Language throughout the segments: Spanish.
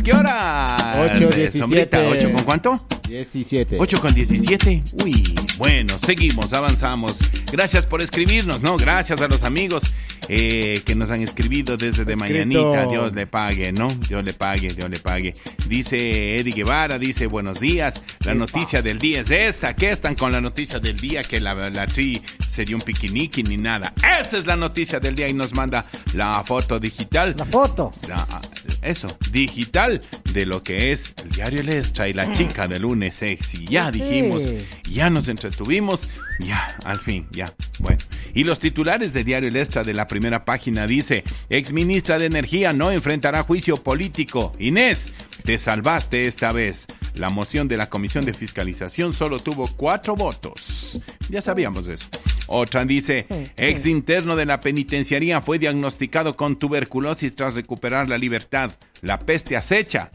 ¿Qué hora? 8:17. ¿8 con cuánto? 17. 8:17. Uy, bueno, seguimos, avanzamos. Gracias por escribirnos, ¿no? Gracias a los amigos que nos han escrito desde de mañanita. Dios le pague, ¿no? Dios le pague, Dios le pague. Dice Eddie Guevara, dice buenos días. La noticia del día es esta. ¿Qué están con la noticia del día? Que la Tri se dio un piquiniqui ni nada. Esta es la noticia del día y nos manda la foto digital. La foto. Eso, digital de lo que es el diario El Extra y la chica de lunes sexy. Ya dijimos, ya nos entretuvimos, ya, al fin, ya. Bueno, y los titulares de diario El Extra de la primera página dice: exministra de Energía no enfrentará juicio político. Inés, te salvaste esta vez. La moción de la Comisión de Fiscalización solo tuvo 4 votos. Ya sabíamos eso. Otra dice: ex interno de la penitenciaría fue diagnosticado con tuberculosis tras recuperar la libertad. La peste acecha.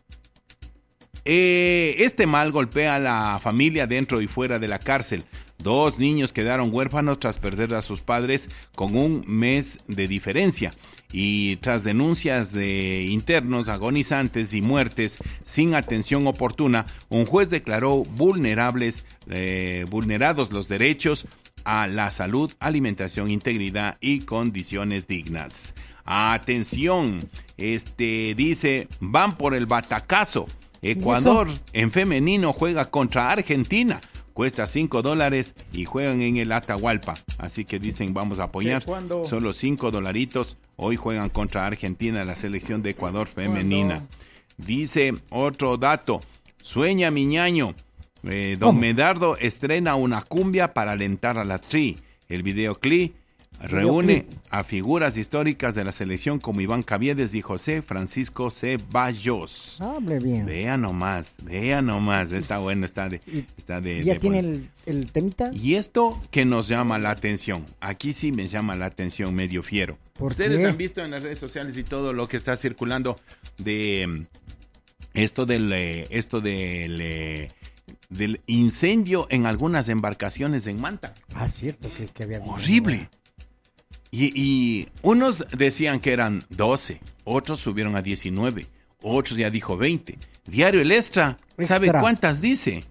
Este mal golpea a la familia dentro y fuera de la cárcel. 2 niños quedaron huérfanos tras perder a sus padres con un mes de diferencia. Y tras denuncias de internos agonizantes y muertes sin atención oportuna, un juez declaró vulnerados los derechos a la salud, alimentación, integridad y condiciones dignas. Atención, dice, van por el batacazo. Ecuador en femenino juega contra Argentina. Cuesta $5 y juegan en el Atahualpa. Así que dicen, vamos a apoyar. Solo $5. Hoy juegan contra Argentina, la selección de Ecuador femenina. ¿Cuándo? Dice otro dato. Sueña mi ñaño. Don Medardo estrena una cumbia para alentar a la Tri. El videoclip reúne a figuras históricas de la selección como Iván Caviedes y José Francisco Ceballos. Hable bien. Vea nomás. Está bueno, está de ¿Ya tiene el temita? Y esto que nos llama la atención. Aquí sí me llama la atención, medio fiero. Ustedes han visto en las redes sociales y todo lo que está circulando de esto del incendio en algunas embarcaciones en Manta. Ah, cierto, que es que había... Horrible. Y unos decían que eran 12, otros subieron a 19, otros ya dijo 20. Diario El Extra, ¿sabe cuántas dice?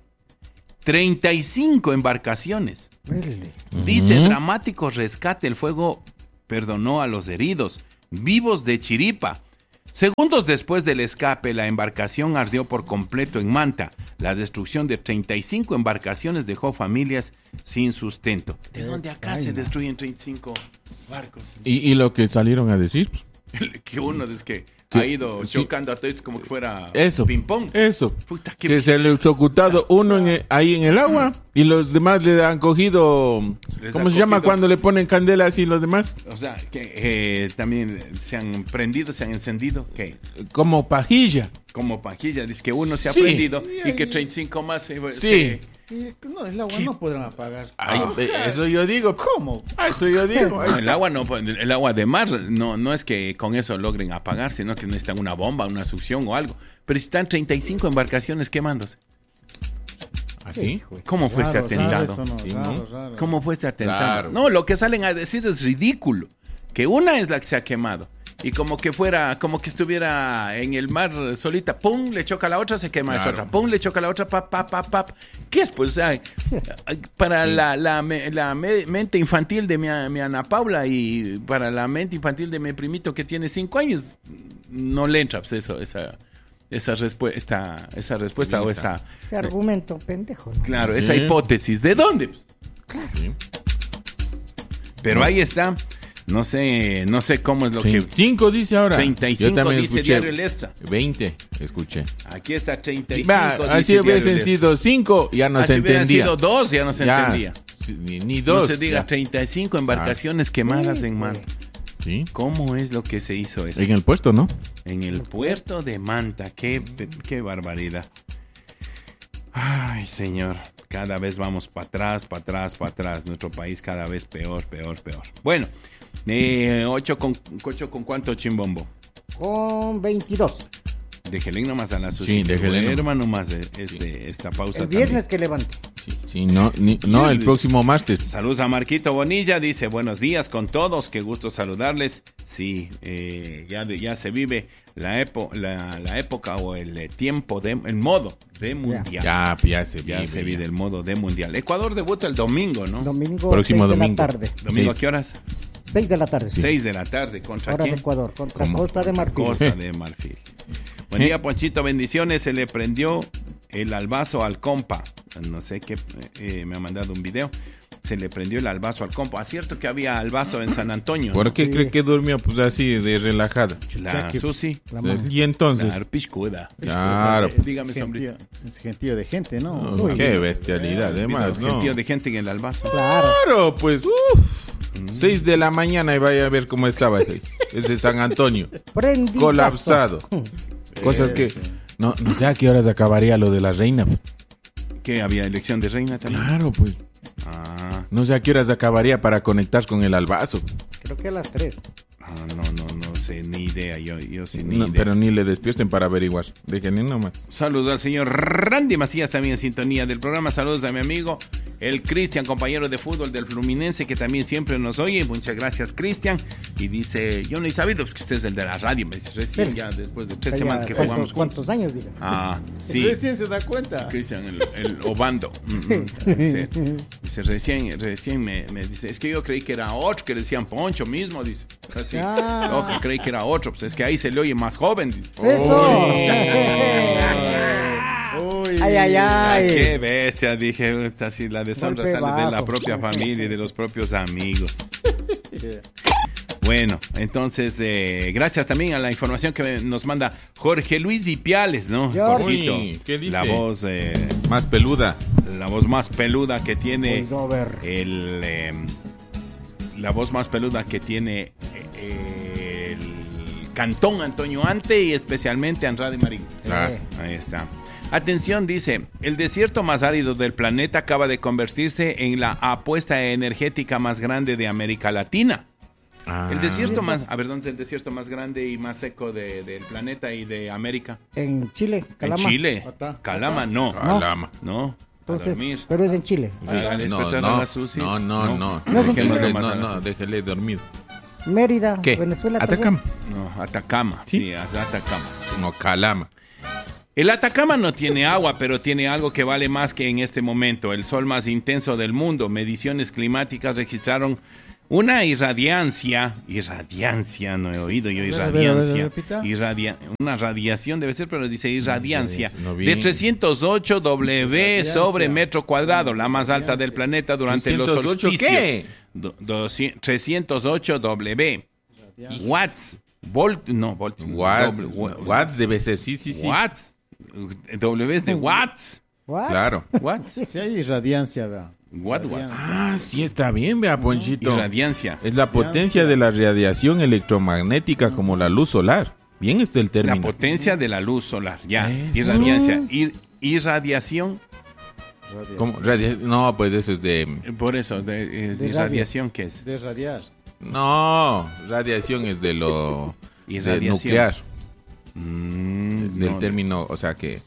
35 embarcaciones. Dice, dramático rescate, el fuego perdonó a los heridos, vivos de chiripa. Segundos después del escape, la embarcación ardió por completo en Manta. La destrucción de 35 embarcaciones dejó familias sin sustento. ¿De dónde acá se destruyen 35 barcos? ¿Y lo que salieron a decir? Que uno es que ha ido chocando a todos como que fuera ping-pong. Eso. Puta, que se le chocutado uno ahí en el agua y los demás le han cogido... ¿Cómo se llama cuando le ponen candelas y los demás? O sea, que también se han prendido, se han encendido. ¿Qué? Como pajilla. Como pajilla. Dice que uno se ha prendido y que 35 más No, el agua no podrán apagar. Eso yo digo. ¿Cómo? Eso yo digo. No, el agua de mar no es que con eso logren apagar, sino que necesitan una bomba, una succión o algo. Pero si están 35 embarcaciones quemándose. ¿Así? ¿Cómo fue este atentado? Raro. ¿Cómo fue este atentado? Claro. No, lo que salen a decir es ridículo. Que una es la que se ha quemado. Y como que estuviera en el mar solita, pum, le choca a la otra, se quema esa otra, pum, le choca a la otra, pap. ¿Qué es? Pues, para la mente infantil de mi Ana Paula y para la mente infantil de mi primito que tiene 5 años, no le entra pues esa respuesta o ese argumento pendejo, ¿no? Claro, esa hipótesis. ¿De dónde? Sí. Pero ahí está. No sé cómo es lo 35 dice ahora. 35 yo también dice escuché. Diario El Extra. 20 escuché. Aquí está 35. Así hubiesen sido 5, ya no se entendía. Si hubiesen sido 2, ya no se entendía. Ni 2. No se diga 35 embarcaciones quemadas en Manta. ¿Sí? ¿Cómo es lo que se hizo eso? En el puerto, ¿no? En el puerto de Manta. Qué barbaridad. Ay, señor. Cada vez vamos para atrás. Nuestro país cada vez peor. Bueno, 8 con cuánto, Chimbombo. Con 22. Déjele nomás a la Sí, déjele hermano, nomás esta pausa. El viernes también. Que levante. Sí, no, el próximo martes. Saludos a Marquito Bonilla, dice, buenos días con todos, qué gusto saludarles. Sí, ya se vive la época o el tiempo, el modo de mundial. Ya se vive el modo de mundial. Ecuador debuta el domingo, ¿no? Próximo 6 de domingo. la tarde. ¿Domingo a qué horas? 6 de la tarde. Sí. 6 de la tarde, ¿contra Hora quién? de Ecuador, contra Costa de Marfil. Costa de Marfil. Buen día, Ponchito, bendiciones. Se le prendió el albazo al compa. No sé qué, me ha mandado un video. Se le prendió el albazo al compa. ¿Cierto que había albazo en San Antonio? ¿Por qué cree que durmió pues así de relajada? La Susi. Y entonces. La piscuda. Claro. Dígame, sombrito. Es gentío de gente, ¿no? Qué bestialidad, además, ¿no? Gentío de gente en el albazo. Claro, pues, 6 de la mañana y vaya a ver cómo estaba ese San Antonio. Prendidazo. Colapsado. Cosas que... No sé a qué horas acabaría lo de la reina. ¿Qué? ¿Había elección de reina también? Claro, pues. No sé a qué horas acabaría para conectar con el albazo. Creo que a las 3. No sé, ni idea, yo sí ni idea. Pero ni le despierten para averiguar, déjenle nomás. Saludos al señor Randy Macías, también en sintonía del programa. Saludos a mi amigo, el Cristian, compañero de fútbol del Fluminense, que también siempre nos oye. Muchas gracias, Cristian. Y dice, yo no he sabido que usted es el de la radio, me dice, recién ya después de 3 semanas que jugamos. ¿Cuántos años, diga? Sí. Recién se da cuenta. Cristian, el Obando. Dice, recién me dice, es que yo creí que era otro, que le decían Poncho mismo, dice. Así, que creí que era otro, pues es que ahí se le oye más joven. Dice. ¡Eso! Uy. Ay. Qué bestia, dije, así la deshonra Golpe sale bajo. de la propia familia y de los propios amigos. Bueno, entonces, gracias también a la información que nos manda Jorge Luis Ipiales, ¿no? Jorgito, ¿qué dice? la voz más peluda. La voz más peluda que tiene Voiceover. la voz más peluda que tiene el Cantón Antonio Ante y especialmente Andrade Marín. Claro. Ahí está. Atención, dice, el desierto más árido del planeta acaba de convertirse en la apuesta energética más grande de América Latina. El desierto más, ¿dónde es el desierto más grande y más seco del planeta y de América? En Chile, Calama. En Chile. Calama, no. Calama. No. Entonces, pero es en Chile. No, déjele dormir. Mérida, ¿Qué? Venezuela. Atacama. No, Atacama. Sí, Atacama. No, Calama. El Atacama no tiene agua, pero tiene algo que vale más que en este momento. El sol más intenso del mundo. Mediciones climáticas registraron una irradiancia, no he oído yo irradiancia, una radiación debe ser, pero dice irradiancia, de 308 W sobre metro cuadrado, la más alta del planeta durante los solsticios. ¿Qué? 308 W. Watts. Watts debe ser, sí. Watts. W es de watts. What? Claro. Watts. Sí hay irradiancia, vea. Sí está bien, vea, Ponchito. Irradiancia. Es la potencia de la radiación electromagnética como la luz solar. Bien está el término. La potencia de la luz solar, ya. Irradiancia. Irradiación. ¿Cómo? No, pues eso es de... Por eso, irradiación, ¿qué es? De radiar. No, radiación es de lo de nuclear. Del término, o sea que...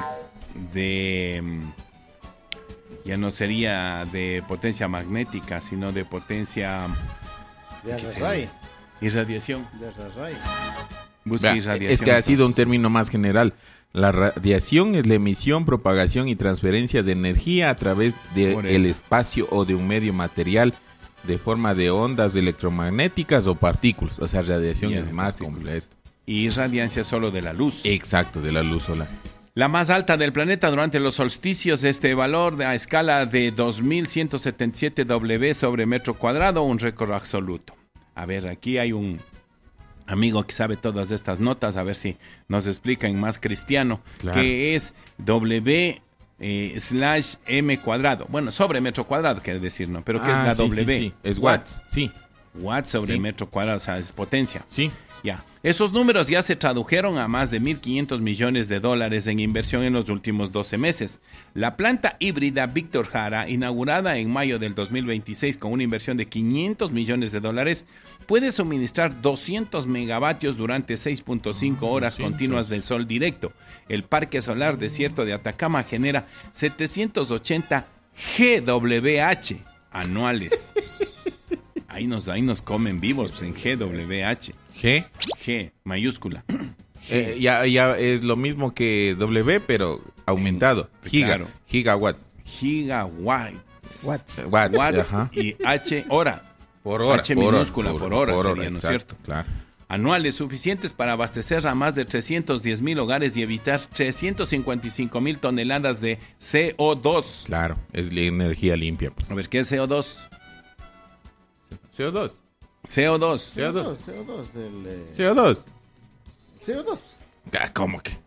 Ya no sería de potencia magnética, sino de potencia... Irradiación. Busca irradiación. Es que ha sido un término más general. La radiación es la emisión, propagación y transferencia de energía a través del espacio o de un medio material de forma de ondas electromagnéticas o partículas. O sea, radiación es más completo. Y irradiancia solo de la luz. Exacto, de la luz solar. La más alta del planeta durante los solsticios, este valor a escala de 2177 W sobre metro cuadrado, un récord absoluto. A ver, aquí hay un amigo que sabe todas estas notas, a ver si nos explica en más cristiano, claro, que es W /m cuadrado. Bueno, sobre metro cuadrado quiere decir, ¿no? Pero ¿qué es la W? Sí. Es watts, sí. Watts sobre metro cuadrado, o sea, es potencia. Sí. Ya. Esos números ya se tradujeron a más de $1.500 millones en inversión en los últimos 12 meses. La planta híbrida Víctor Jara, inaugurada en mayo del 2026 con una inversión de $500 millones, puede suministrar 200 megavatios durante 6.5 horas continuas del sol directo. El Parque Solar Desierto de Atacama genera 780 GWH anuales. Ahí nos comen vivos en GWH. G mayúscula. Ya es lo mismo que W, pero aumentado. Claro. Gigawatts. Watts Ajá. y H hora. Por hora. H minúscula por hora sería, exacto, ¿no es cierto? Claro. Anuales suficientes para abastecer a más de 310,000 hogares y evitar 355,000 toneladas de CO2. Claro, es la energía limpia. Pues. A ver, ¿qué es CO2? CO2. ¿Cómo que?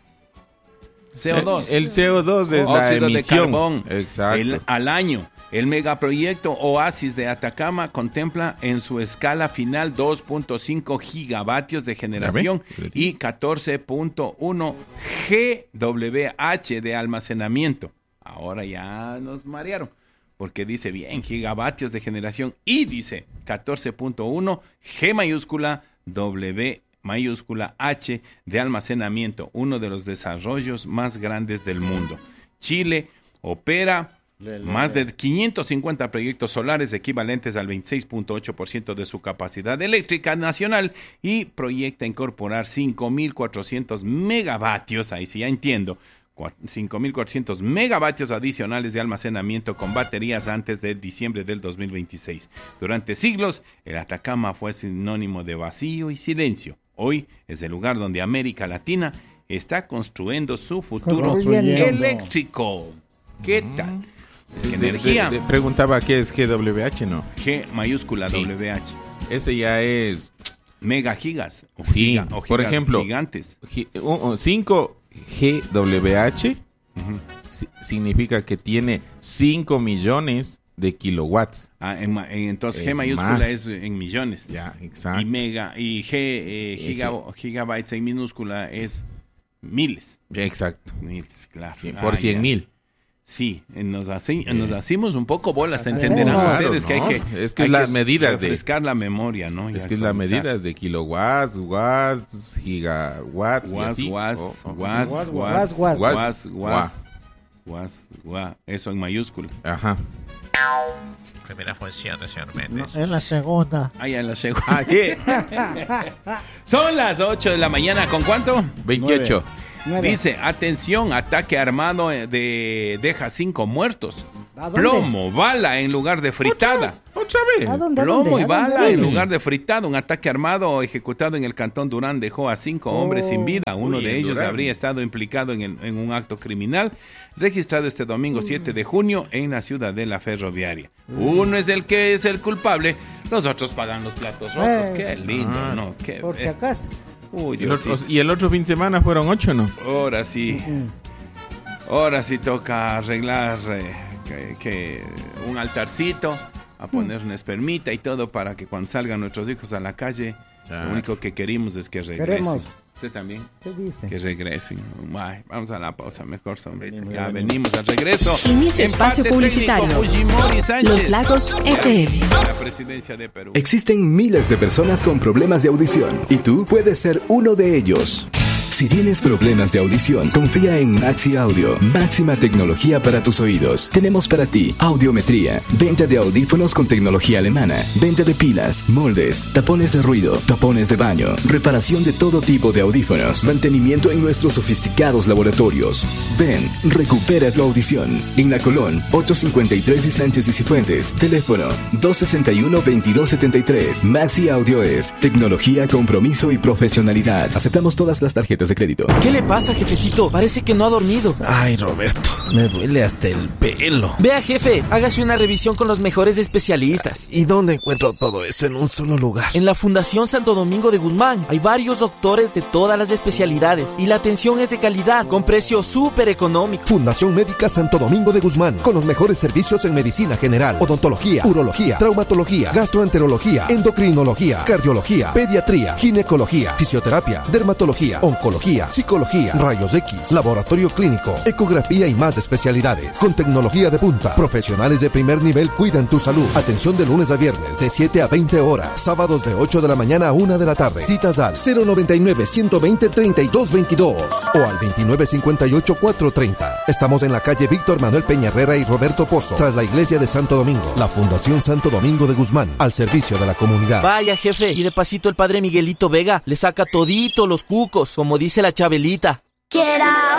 CO2. El CO2 es la Óxido de emisión. carbón. Exacto. Al año. El megaproyecto Oasis de Atacama contempla en su escala final 2.5 gigavatios de generación y 14.1 GWH de almacenamiento. Ahora ya nos marearon, porque dice bien gigavatios de generación y dice 14.1 G mayúscula W mayúscula H de almacenamiento, uno de los desarrollos más grandes del mundo. Chile opera más de 550 proyectos solares equivalentes al 26.8% de su capacidad eléctrica nacional y proyecta incorporar 5.400 megavatios, ahí sí ya entiendo, 5.400 megavatios adicionales de almacenamiento con baterías antes de diciembre del 2026. Durante siglos, el Atacama fue sinónimo de vacío y silencio. Hoy es el lugar donde América Latina está construyendo su futuro eléctrico. ¿Qué tal? Es que energía. Preguntaba qué es GWH, ¿no? G mayúscula WH. Ese ya es Megagigas. O sí, gigas por ejemplo, gigantes. 5 GWH significa que tiene 5 millones de kilowatts. Entonces es G mayúscula más. es en millones. Ya, exacto. Y mega y gigabytes en minúscula es miles. Exacto. Miles, claro. Sí, por 100,000. Sí, nos hacemos un poco bolas, te entenderán ustedes que hay que... Es que es las medidas de... refrescar la memoria, ¿no? Es que es las medidas de kilowatts, watts, gigawatts, eso en mayúscula. Ajá. Primera función, señor Méndez. No, en la segunda. Ah, ya en la segunda. Ah, sí. Son las 8 de la mañana, ¿con cuánto? 28. 9. Dice, atención, ataque armado deja 5 muertos. ¿A dónde? Plomo, bala en lugar de fritada. ¿Otra vez? ¿A dónde? Plomo y ¿A bala dónde? en lugar de fritada. Un ataque armado ejecutado en el Cantón Durán dejó a 5 hombres sin vida. Uno Uy, de en ellos Durán. habría estado implicado en un acto criminal registrado este domingo 7 de junio en la Ciudadela Ferroviaria. Uno es el que es el culpable, los otros pagan los platos rotos. Qué lindo, ¿no? Qué Por si acaso. Uy, Dios, sí. Y el otro fin de semana fueron 8, ¿no? Ahora sí. Ahora sí toca arreglar que un altarcito, a poner una espermita y todo para que cuando salgan nuestros hijos a la calle, lo único que queremos es que regresen. Queremos. ¿Usted también? ¿Qué dice? Que regresen. Ay, vamos a la pausa, mejor sombrita. Ya venimos al regreso. Inicio espacio Empate publicitario. técnico, Fujimori Sánchez. Los Lagos FM. La presidencia de Perú. Existen miles de personas con problemas de audición y tú puedes ser uno de ellos. Si tienes problemas de audición, confía en Maxi Audio. Máxima tecnología para tus oídos. Tenemos para ti audiometría, venta de audífonos con tecnología alemana, venta de pilas, moldes, tapones de ruido, tapones de baño, reparación de todo tipo de audífonos, mantenimiento en nuestros sofisticados laboratorios. Ven, recupera tu audición. En La Colón, 853 y Sánchez y Cifuentes. Teléfono 261-2273. Maxi Audio es tecnología, compromiso y profesionalidad. Aceptamos todas las tarjetas de crédito. ¿Qué le pasa, jefecito? Parece que no ha dormido. Ay, Roberto, me duele hasta el pelo. Vea, jefe, hágase una revisión con los mejores especialistas. ¿Y dónde encuentro todo eso en un solo lugar? En la Fundación Santo Domingo de Guzmán hay varios doctores de todas las especialidades y la atención es de calidad, con precio súper económico. Fundación Médica Santo Domingo de Guzmán, con los mejores servicios en medicina general, odontología, urología, traumatología, gastroenterología, endocrinología, cardiología, pediatría, ginecología, fisioterapia, dermatología, oncología oncología, psicología, rayos X, laboratorio clínico, ecografía y más especialidades. Con tecnología de punta, profesionales de primer nivel cuidan tu salud. Atención de lunes a viernes de 7 a 20 horas, sábados de 8 de la mañana a 1 de la tarde. Citas al 099-120-3222 o al 2958-430. Estamos en la calle Víctor Manuel Peña Herrera y Roberto Pozo, tras la iglesia de Santo Domingo. La Fundación Santo Domingo de Guzmán, al servicio de la comunidad. Vaya, jefe, y de pasito el padre Miguelito Vega le saca todito los cucos, como dice la Chabelita. Get out.